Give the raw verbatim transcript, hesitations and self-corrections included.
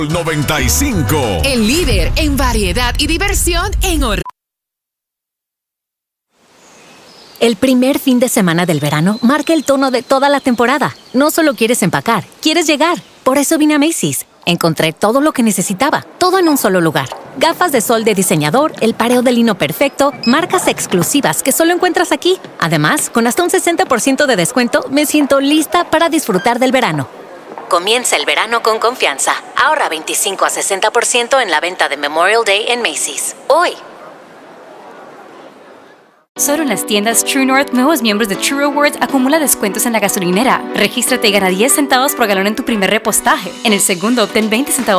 noventa y cinco. El líder en variedad y diversión en Orlando. El primer fin de semana del verano marca el tono de toda la temporada. No solo quieres empacar, quieres llegar. Por eso vine a Macy's. Encontré todo lo que necesitaba, todo en un solo lugar. Gafas de sol de diseñador, el pareo de lino perfecto, marcas exclusivas que solo encuentras aquí. Además, con hasta un sesenta por ciento de descuento, me siento lista para disfrutar del verano. Comienza el verano con confianza. Ahorra veinticinco a sesenta por ciento en la venta de Memorial Day en Macy's. Hoy. Solo en las tiendas True North, nuevos miembros de True Rewards acumula descuentos en la gasolinera. Regístrate y gana diez centavos por galón en tu primer repostaje. En el segundo, obtén veinte centavos